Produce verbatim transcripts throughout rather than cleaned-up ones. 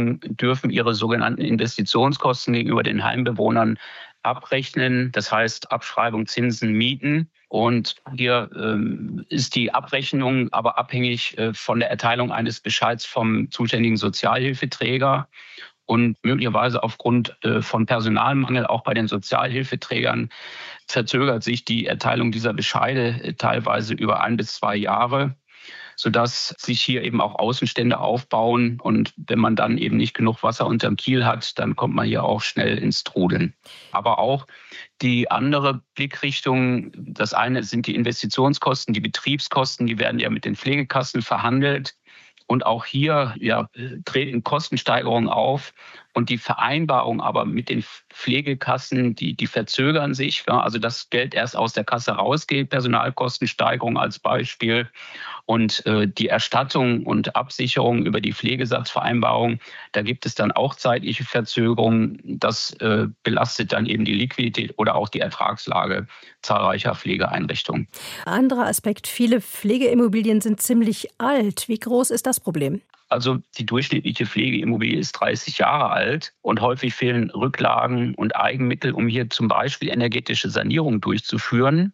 Einrichtungen dürfen ihre sogenannten Investitionskosten gegenüber den Heimbewohnern abrechnen. Das heißt Abschreibung, Zinsen, Mieten. Und hier ähm, ist die Abrechnung aber abhängig äh, von der Erteilung eines Bescheids vom zuständigen Sozialhilfeträger. Und möglicherweise aufgrund äh, von Personalmangel auch bei den Sozialhilfeträgern verzögert sich die Erteilung dieser Bescheide äh, teilweise über ein bis zwei Jahre, sodass sich hier eben auch Außenstände aufbauen. Und wenn man dann eben nicht genug Wasser unterm Kiel hat, dann kommt man hier auch schnell ins Trudeln. Aber auch die andere Blickrichtung, das eine sind die Investitionskosten, die Betriebskosten, die werden ja mit den Pflegekassen verhandelt. Und auch hier ja, treten Kostensteigerungen auf. Und die Vereinbarung aber mit den Pflegekassen, die, die verzögern sich. Ja, also das Geld erst aus der Kasse rausgeht, Personalkostensteigerung als Beispiel. Und äh, die Erstattung und Absicherung über die Pflegesatzvereinbarung, da gibt es dann auch zeitliche Verzögerungen. Das äh, belastet dann eben die Liquidität oder auch die Ertragslage zahlreicher Pflegeeinrichtungen. Anderer Aspekt, viele Pflegeimmobilien sind ziemlich alt. Wie groß ist das Problem? Also die durchschnittliche Pflegeimmobilie ist dreißig Jahre alt und häufig fehlen Rücklagen und Eigenmittel, um hier zum Beispiel energetische Sanierung durchzuführen.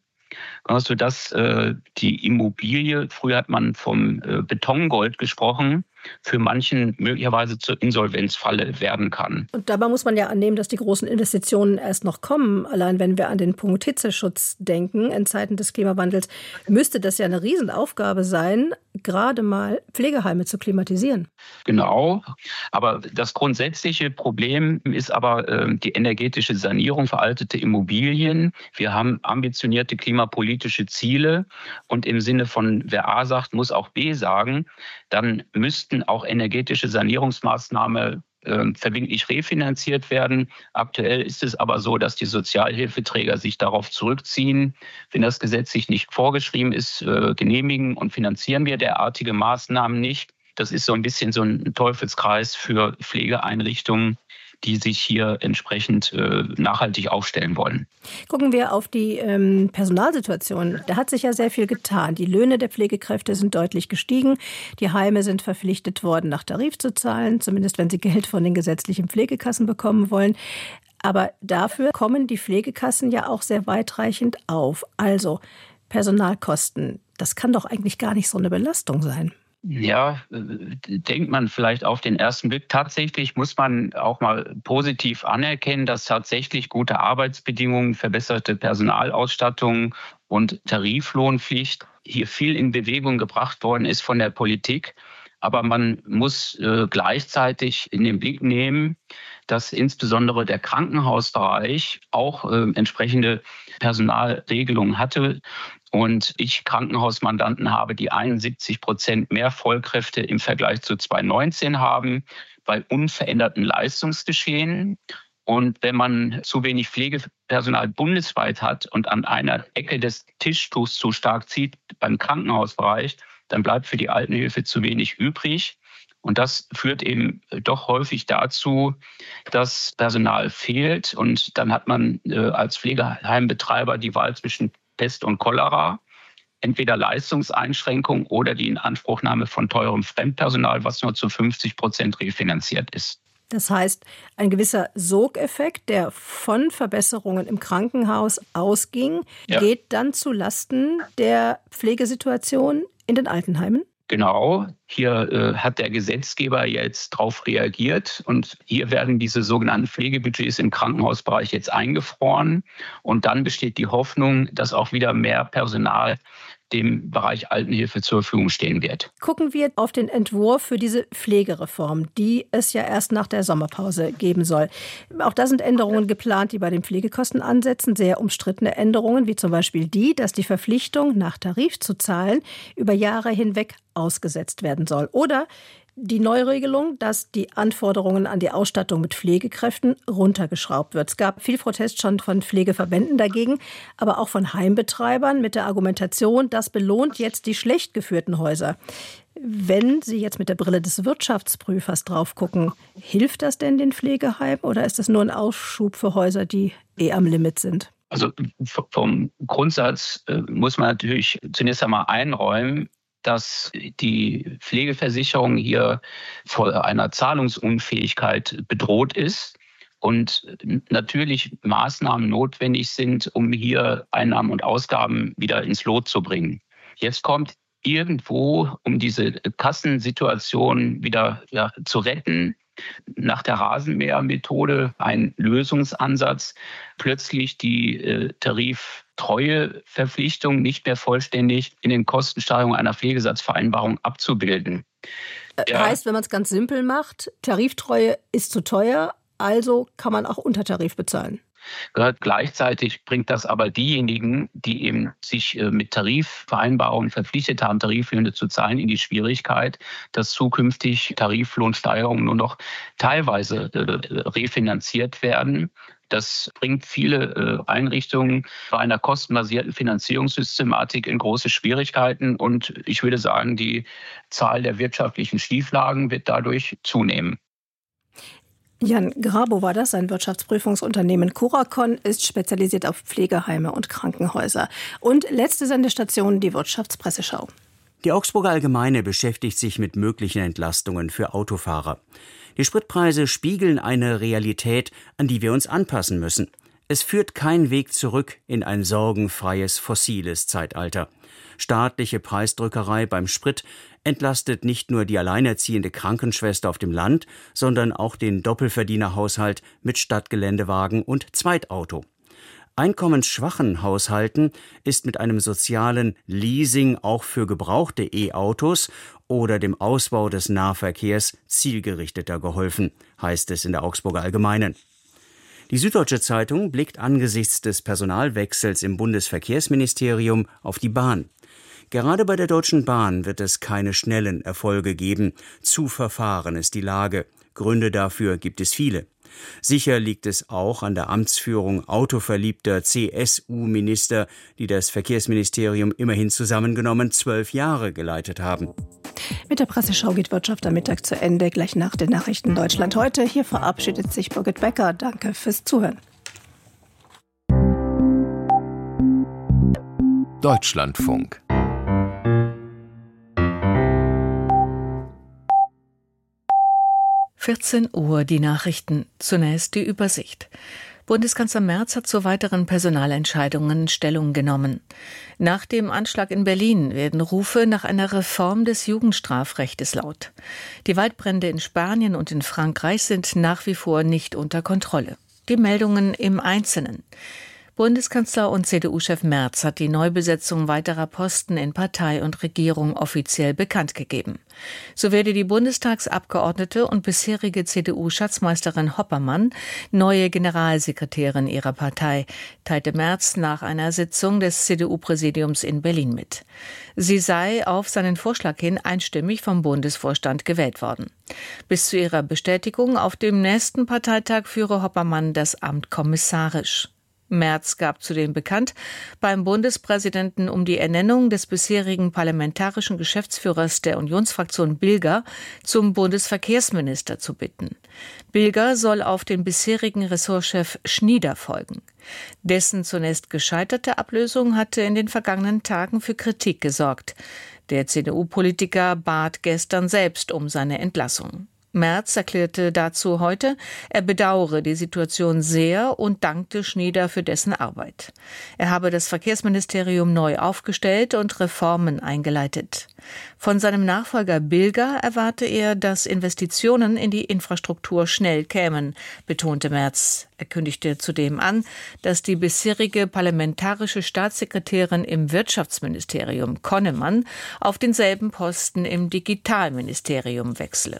Sodass äh, die Immobilie, früher hat man vom äh, Betongold gesprochen, für manchen möglicherweise zur Insolvenzfalle werden kann. Und dabei muss man ja annehmen, dass die großen Investitionen erst noch kommen. Allein wenn wir an den Punkt Hitzeschutz denken, in Zeiten des Klimawandels, müsste das ja eine Riesenaufgabe sein, gerade mal Pflegeheime zu klimatisieren. Genau, aber das grundsätzliche Problem ist aber äh, die energetische Sanierung veralteter Immobilien. Wir haben ambitionierte klimapolitische Ziele und im Sinne von wer A sagt, muss auch B sagen, dann müssten auch energetische Sanierungsmaßnahmen äh, verbindlich refinanziert werden. Aktuell ist es aber so, dass die Sozialhilfeträger sich darauf zurückziehen. Wenn das gesetzlich nicht vorgeschrieben ist, äh, genehmigen und finanzieren wir derartige Maßnahmen nicht. Das ist so ein bisschen so ein Teufelskreis für Pflegeeinrichtungen, die sich hier entsprechend äh, nachhaltig aufstellen wollen. Gucken wir auf die ähm, Personalsituation. Da hat sich ja sehr viel getan. Die Löhne der Pflegekräfte sind deutlich gestiegen. Die Heime sind verpflichtet worden, nach Tarif zu zahlen, zumindest wenn sie Geld von den gesetzlichen Pflegekassen bekommen wollen. Aber dafür kommen die Pflegekassen ja auch sehr weitreichend auf. Also Personalkosten, das kann doch eigentlich gar nicht so eine Belastung sein. Ja, denkt man vielleicht auf den ersten Blick. Tatsächlich muss man auch mal positiv anerkennen, dass tatsächlich gute Arbeitsbedingungen, verbesserte Personalausstattung und Tariflohnpflicht hier viel in Bewegung gebracht worden ist von der Politik. Aber man muss äh, gleichzeitig in den Blick nehmen, dass insbesondere der Krankenhausbereich auch äh, entsprechende Personalregelungen hatte. Und ich Krankenhausmandanten habe, die einundsiebzig Prozent mehr Vollkräfte im Vergleich zu zweitausendneunzehn haben, bei unveränderten Leistungsgeschehen. Und wenn man zu wenig Pflegepersonal bundesweit hat und an einer Ecke des Tischtuchs zu stark zieht beim Krankenhausbereich, dann bleibt für die Altenhilfe zu wenig übrig. Und das führt eben doch häufig dazu, dass Personal fehlt. Und dann hat man äh, als Pflegeheimbetreiber die Wahl zwischen Pest und Cholera, entweder Leistungseinschränkung oder die Inanspruchnahme von teurem Fremdpersonal, was nur zu fünfzig Prozent refinanziert ist. Das heißt, ein gewisser Sogeffekt, der von Verbesserungen im Krankenhaus ausging, ja, geht dann zu Lasten der Pflegesituation in den Altenheimen? Genau, hier äh, hat der Gesetzgeber jetzt darauf reagiert und hier werden diese sogenannten Pflegebudgets im Krankenhausbereich jetzt eingefroren und dann besteht die Hoffnung, dass auch wieder mehr Personal dem Bereich Altenhilfe zur Verfügung stehen wird. Gucken wir auf den Entwurf für diese Pflegereform, die es ja erst nach der Sommerpause geben soll. Auch da sind Änderungen geplant, die bei den Pflegekosten ansetzen, sehr umstrittene Änderungen, wie zum Beispiel die, dass die Verpflichtung, nach Tarif zu zahlen, über Jahre hinweg ausgesetzt werden soll. Oder die Neuregelung, dass die Anforderungen an die Ausstattung mit Pflegekräften runtergeschraubt wird. Es gab viel Protest schon von Pflegeverbänden dagegen, aber auch von Heimbetreibern mit der Argumentation, das belohnt jetzt die schlecht geführten Häuser. Wenn Sie jetzt mit der Brille des Wirtschaftsprüfers drauf gucken, hilft das denn den Pflegeheimen oder ist das nur ein Ausschub für Häuser, die eh am Limit sind? Also vom Grundsatz äh, muss man natürlich zunächst einmal einräumen, dass die Pflegeversicherung hier vor einer Zahlungsunfähigkeit bedroht ist und natürlich Maßnahmen notwendig sind, um hier Einnahmen und Ausgaben wieder ins Lot zu bringen. Jetzt kommt irgendwo, um diese Kassensituation wieder ja, zu retten, nach der Rasenmähermethode ein Lösungsansatz, plötzlich die äh, Tariftreueverpflichtung nicht mehr vollständig in den Kostensteigerungen einer Pflegesatzvereinbarung abzubilden. Ja. Heißt, wenn man es ganz simpel macht, Tariftreue ist zu teuer, also kann man auch Untertarif bezahlen. Gleichzeitig bringt das aber diejenigen, die eben sich mit Tarifvereinbarungen verpflichtet haben, Tariflöhne zu zahlen, in die Schwierigkeit, dass zukünftig Tariflohnsteigerungen nur noch teilweise refinanziert werden. Das bringt viele Einrichtungen bei einer kostenbasierten Finanzierungssystematik in große Schwierigkeiten. Und ich würde sagen, die Zahl der wirtschaftlichen Schieflagen wird dadurch zunehmen. Jan Grabo war das, ein Wirtschaftsprüfungsunternehmen. Curacon ist spezialisiert auf Pflegeheime und Krankenhäuser. Und letzte Sendestation, die Wirtschaftspresseschau. Die Augsburger Allgemeine beschäftigt sich mit möglichen Entlastungen für Autofahrer. Die Spritpreise spiegeln eine Realität, an die wir uns anpassen müssen. Es führt kein Weg zurück in ein sorgenfreies, fossiles Zeitalter. Staatliche Preisdrückerei beim Sprit entlastet nicht nur die alleinerziehende Krankenschwester auf dem Land, sondern auch den Doppelverdienerhaushalt mit Stadtgeländewagen und Zweitauto. Einkommensschwachen Haushalten ist mit einem sozialen Leasing auch für gebrauchte E-Autos oder dem Ausbau des Nahverkehrs zielgerichteter geholfen, heißt es in der Augsburger Allgemeinen. Die Süddeutsche Zeitung blickt angesichts des Personalwechsels im Bundesverkehrsministerium auf die Bahn. Gerade bei der Deutschen Bahn wird es keine schnellen Erfolge geben. Zu verfahren ist die Lage. Gründe dafür gibt es viele. Sicher liegt es auch an der Amtsführung autoverliebter C S U-Minister, die das Verkehrsministerium immerhin zusammengenommen zwölf Jahre geleitet haben. Mit der Presseschau geht Wirtschaft am Mittag zu Ende, gleich nach den Nachrichten Deutschland heute. Hier verabschiedet sich Birgit Becker. Danke fürs Zuhören. Deutschlandfunk. vierzehn Uhr die Nachrichten. Zunächst die Übersicht. Bundeskanzler Merz hat zu weiteren Personalentscheidungen Stellung genommen. Nach dem Anschlag in Berlin werden Rufe nach einer Reform des Jugendstrafrechtes laut. Die Waldbrände in Spanien und in Frankreich sind nach wie vor nicht unter Kontrolle. Die Meldungen im Einzelnen. Bundeskanzler und C D U-Chef Merz hat die Neubesetzung weiterer Posten in Partei und Regierung offiziell bekannt gegeben. So werde die Bundestagsabgeordnete und bisherige C D U-Schatzmeisterin Hoppermann neue Generalsekretärin ihrer Partei, teilte Merz nach einer Sitzung des C D U-Präsidiums in Berlin mit. Sie sei auf seinen Vorschlag hin einstimmig vom Bundesvorstand gewählt worden. Bis zu ihrer Bestätigung auf dem nächsten Parteitag führe Hoppermann das Amt kommissarisch. Merz gab zudem bekannt, beim Bundespräsidenten um die Ernennung des bisherigen parlamentarischen Geschäftsführers der Unionsfraktion Bilger zum Bundesverkehrsminister zu bitten. Bilger soll auf den bisherigen Ressortchef Schnieder folgen. Dessen zunächst gescheiterte Ablösung hatte in den vergangenen Tagen für Kritik gesorgt. Der C D U-Politiker bat gestern selbst um seine Entlassung. Merz erklärte dazu heute, er bedauere die Situation sehr und dankte Schnieder für dessen Arbeit. Er habe das Verkehrsministerium neu aufgestellt und Reformen eingeleitet. Von seinem Nachfolger Bilger erwarte er, dass Investitionen in die Infrastruktur schnell kämen, betonte Merz. Er kündigte zudem an, dass die bisherige parlamentarische Staatssekretärin im Wirtschaftsministerium Konnemann auf denselben Posten im Digitalministerium wechsle.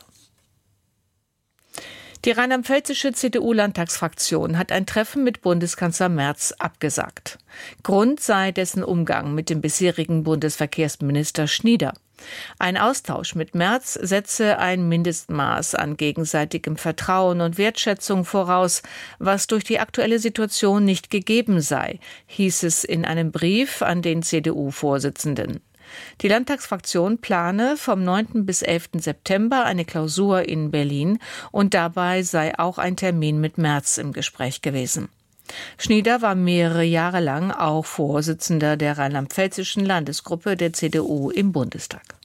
Die rheinland-pfälzische C D U-Landtagsfraktion hat ein Treffen mit Bundeskanzler Merz abgesagt. Grund sei dessen Umgang mit dem bisherigen Bundesverkehrsminister Schnieder. Ein Austausch mit Merz setze ein Mindestmaß an gegenseitigem Vertrauen und Wertschätzung voraus, was durch die aktuelle Situation nicht gegeben sei, hieß es in einem Brief an den C D U-Vorsitzenden. Die Landtagsfraktion plane vom neunten bis elften September eine Klausur in Berlin und dabei sei auch ein Termin mit Merz im Gespräch gewesen. Schnieder war mehrere Jahre lang auch Vorsitzender der rheinland-pfälzischen Landesgruppe der C D U im Bundestag.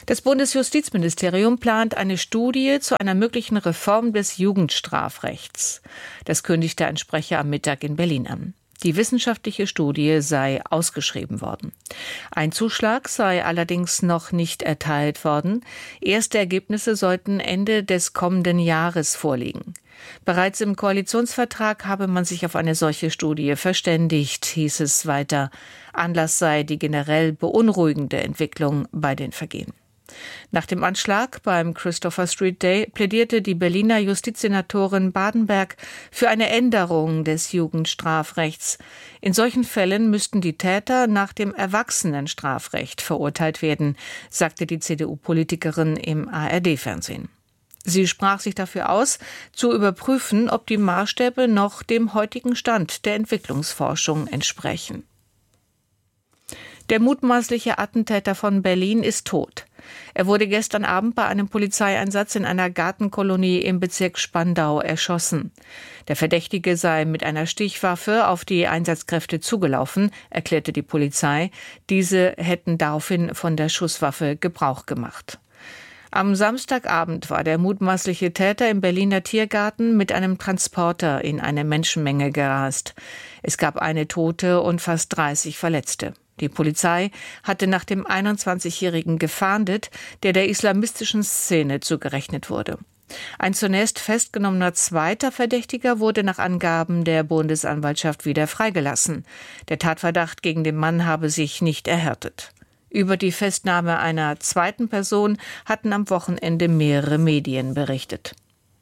Das Bundesjustizministerium plant eine Studie zu einer möglichen Reform des Jugendstrafrechts. Das kündigte ein Sprecher am Mittag in Berlin an. Die wissenschaftliche Studie sei ausgeschrieben worden. Ein Zuschlag sei allerdings noch nicht erteilt worden. Erste Ergebnisse sollten Ende des kommenden Jahres vorliegen. Bereits im Koalitionsvertrag habe man sich auf eine solche Studie verständigt, hieß es weiter. Anlass sei die generell beunruhigende Entwicklung bei den Vergehen. Nach dem Anschlag beim Christopher Street Day plädierte die Berliner Justizsenatorin Badenberg für eine Änderung des Jugendstrafrechts. In solchen Fällen müssten die Täter nach dem Erwachsenenstrafrecht verurteilt werden, sagte die C D U-Politikerin im A R D-Fernsehen. Sie sprach sich dafür aus, zu überprüfen, ob die Maßstäbe noch dem heutigen Stand der Entwicklungsforschung entsprechen. Der mutmaßliche Attentäter von Berlin ist tot. Er wurde gestern Abend bei einem Polizeieinsatz in einer Gartenkolonie im Bezirk Spandau erschossen. Der Verdächtige sei mit einer Stichwaffe auf die Einsatzkräfte zugelaufen, erklärte die Polizei. Diese hätten daraufhin von der Schusswaffe Gebrauch gemacht. Am Samstagabend war der mutmaßliche Täter im Berliner Tiergarten mit einem Transporter in eine Menschenmenge gerast. Es gab eine Tote und fast dreißig Verletzte. Die Polizei hatte nach dem einundzwanzigjährigen gefahndet, der der islamistischen Szene zugerechnet wurde. Ein zunächst festgenommener zweiter Verdächtiger wurde nach Angaben der Bundesanwaltschaft wieder freigelassen. Der Tatverdacht gegen den Mann habe sich nicht erhärtet. Über die Festnahme einer zweiten Person hatten am Wochenende mehrere Medien berichtet.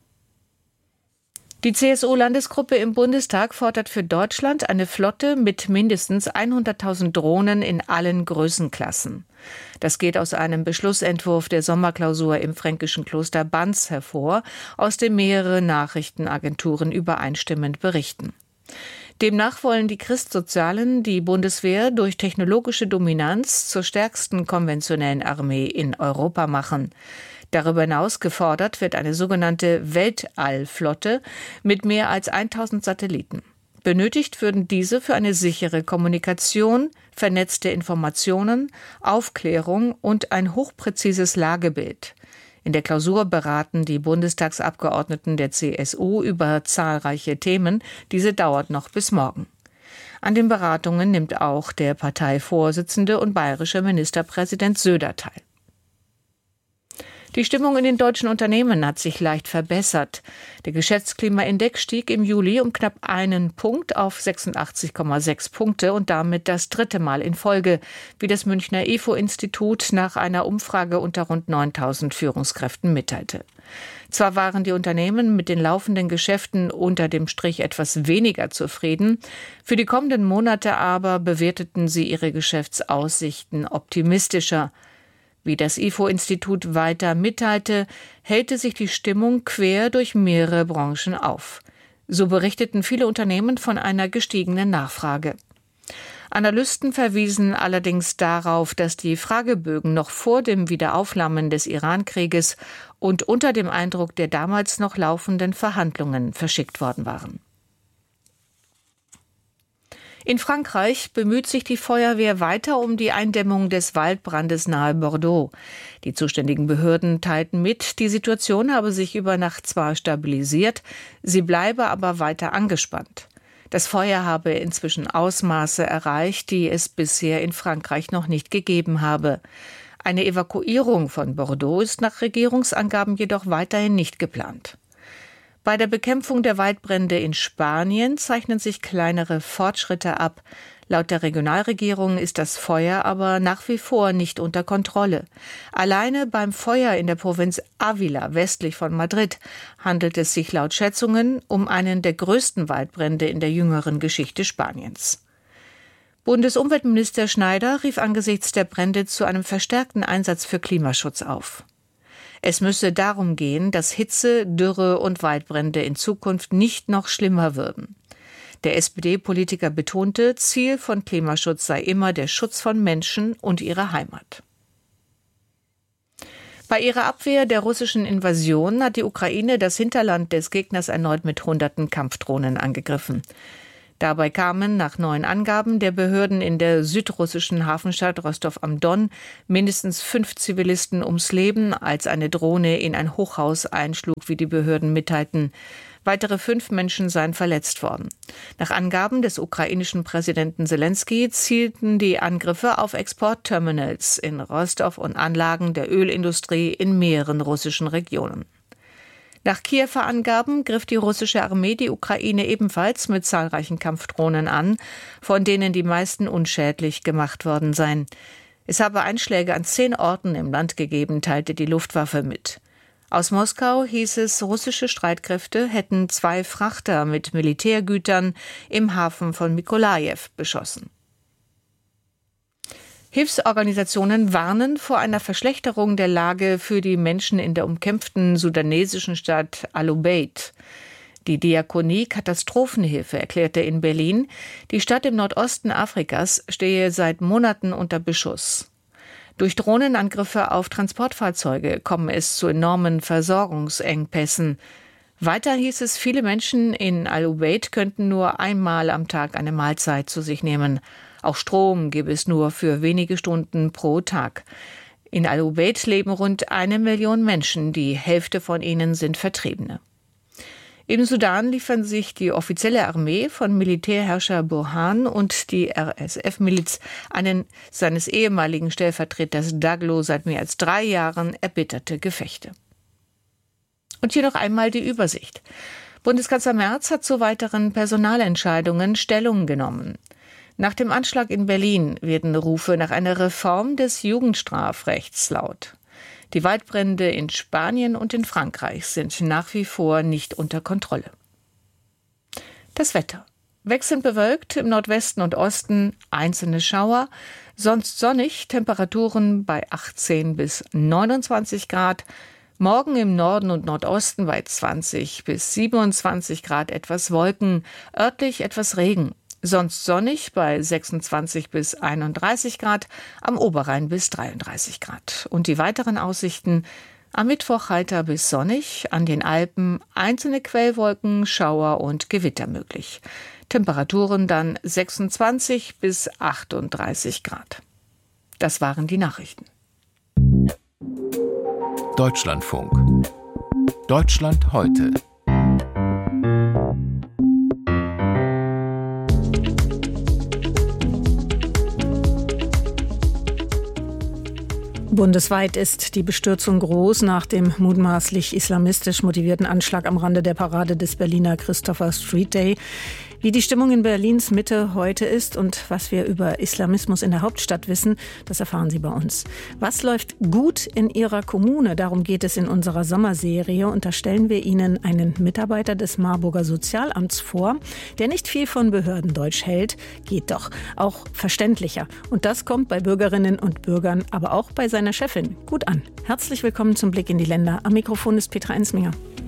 Die C S U-Landesgruppe im Bundestag fordert für Deutschland eine Flotte mit mindestens hunderttausend Drohnen in allen Größenklassen. Das geht aus einem Beschlussentwurf der Sommerklausur im fränkischen Kloster Banz hervor, aus dem mehrere Nachrichtenagenturen übereinstimmend berichten. Demnach wollen die Christsozialen die Bundeswehr durch technologische Dominanz zur stärksten konventionellen Armee in Europa machen. Darüber hinaus gefordert wird eine sogenannte Weltallflotte mit mehr als tausend Satelliten. Benötigt würden diese für eine sichere Kommunikation, vernetzte Informationen, Aufklärung und ein hochpräzises Lagebild. In der Klausur beraten die Bundestagsabgeordneten der C S U über zahlreiche Themen. Diese dauert noch bis morgen. An den Beratungen nimmt auch der Parteivorsitzende und bayerische Ministerpräsident Söder teil. Die Stimmung in den deutschen Unternehmen hat sich leicht verbessert. Der Geschäftsklimaindex stieg im Juli um knapp einen Punkt auf sechsundachtzig Komma sechs Punkte und damit das dritte Mal in Folge, wie das Münchner I F O-Institut nach einer Umfrage unter rund neuntausend Führungskräften mitteilte. Zwar waren die Unternehmen mit den laufenden Geschäften unter dem Strich etwas weniger zufrieden, für die kommenden Monate aber bewerteten sie ihre Geschäftsaussichten optimistischer. Wie das I F O-Institut weiter mitteilte, hellte sich die Stimmung quer durch mehrere Branchen auf. So berichteten viele Unternehmen von einer gestiegenen Nachfrage. Analysten verwiesen allerdings darauf, dass die Fragebögen noch vor dem Wiederauflammen des Iran-Krieges und unter dem Eindruck der damals noch laufenden Verhandlungen verschickt worden waren. In Frankreich bemüht sich die Feuerwehr weiter um die Eindämmung des Waldbrandes nahe Bordeaux. Die zuständigen Behörden teilten mit, die Situation habe sich über Nacht zwar stabilisiert, sie bleibe aber weiter angespannt. Das Feuer habe inzwischen Ausmaße erreicht, die es bisher in Frankreich noch nicht gegeben habe. Eine Evakuierung von Bordeaux ist nach Regierungsangaben jedoch weiterhin nicht geplant. Bei der Bekämpfung der Waldbrände in Spanien zeichnen sich kleinere Fortschritte ab. Laut der Regionalregierung ist das Feuer aber nach wie vor nicht unter Kontrolle. Alleine beim Feuer in der Provinz Ávila westlich von Madrid handelt es sich laut Schätzungen um einen der größten Waldbrände in der jüngeren Geschichte Spaniens. Bundesumweltminister Schneider rief angesichts der Brände zu einem verstärkten Einsatz für Klimaschutz auf. Es müsse darum gehen, dass Hitze, Dürre und Waldbrände in Zukunft nicht noch schlimmer würden. Der S P D-Politiker betonte, Ziel von Klimaschutz sei immer der Schutz von Menschen und ihrer Heimat. Bei ihrer Abwehr der russischen Invasion hat die Ukraine das Hinterland des Gegners erneut mit hunderten Kampfdrohnen angegriffen. Dabei kamen nach neuen Angaben der Behörden in der südrussischen Hafenstadt Rostov am Don mindestens fünf Zivilisten ums Leben, als eine Drohne in ein Hochhaus einschlug, wie die Behörden mitteilten. Weitere fünf Menschen seien verletzt worden. Nach Angaben des ukrainischen Präsidenten Selenskyj zielten die Angriffe auf Exportterminals in Rostov und Anlagen der Ölindustrie in mehreren russischen Regionen. Nach Kiewer Angaben griff die russische Armee die Ukraine ebenfalls mit zahlreichen Kampfdrohnen an, von denen die meisten unschädlich gemacht worden seien. Es habe Einschläge an zehn Orten im Land gegeben, teilte die Luftwaffe mit. Aus Moskau hieß es, russische Streitkräfte hätten zwei Frachter mit Militärgütern im Hafen von Mykolajiw beschossen. Hilfsorganisationen warnen vor einer Verschlechterung der Lage für die Menschen in der umkämpften sudanesischen Stadt Al-Ubaid. Die Diakonie Katastrophenhilfe erklärte in Berlin, die Stadt im Nordosten Afrikas stehe seit Monaten unter Beschuss. Durch Drohnenangriffe auf Transportfahrzeuge komme es zu enormen Versorgungsengpässen. Weiter hieß es, viele Menschen in Al-Ubaid könnten nur einmal am Tag eine Mahlzeit zu sich nehmen. Auch Strom gäbe es nur für wenige Stunden pro Tag. In Al-Ubaid leben rund eine Million Menschen, die Hälfte von ihnen sind Vertriebene. Im Sudan liefern sich die offizielle Armee von Militärherrscher Burhan und die R S F-Miliz einen seines ehemaligen Stellvertreters Daglo seit mehr als drei Jahren erbitterte Gefechte. Und hier noch einmal die Übersicht. Bundeskanzler Merz hat zu weiteren Personalentscheidungen Stellung genommen. Nach dem Anschlag in Berlin werden Rufe nach einer Reform des Jugendstrafrechts laut. Die Waldbrände in Spanien und in Frankreich sind nach wie vor nicht unter Kontrolle. Das Wetter. Wechselnd bewölkt, im Nordwesten und Osten einzelne Schauer, sonst sonnig, Temperaturen bei achtzehn bis neunundzwanzig Grad. Morgen im Norden und Nordosten bei zwanzig bis siebenundzwanzig Grad etwas Wolken, örtlich etwas Regen. Sonst sonnig bei sechsundzwanzig bis einunddreißig Grad, am Oberrhein bis dreiunddreißig Grad. Und die weiteren Aussichten: am Mittwoch heiter bis sonnig, an den Alpen einzelne Quellwolken, Schauer und Gewitter möglich. Temperaturen dann sechsundzwanzig bis achtunddreißig Grad. Das waren die Nachrichten. Deutschlandfunk. Deutschland heute. Bundesweit ist die Bestürzung groß nach dem mutmaßlich islamistisch motivierten Anschlag am Rande der Parade des Berliner Christopher Street Day. Wie die Stimmung in Berlins Mitte heute ist und was wir über Islamismus in der Hauptstadt wissen, das erfahren Sie bei uns. Was läuft gut in Ihrer Kommune? Darum geht es in unserer Sommerserie. Und da stellen wir Ihnen einen Mitarbeiter des Marburger Sozialamts vor, der nicht viel von Behördendeutsch hält, geht doch auch verständlicher. Und das kommt bei Bürgerinnen und Bürgern, aber auch bei seiner Chefin gut an. Herzlich willkommen zum Blick in die Länder. Am Mikrofon ist Petra Ensminger.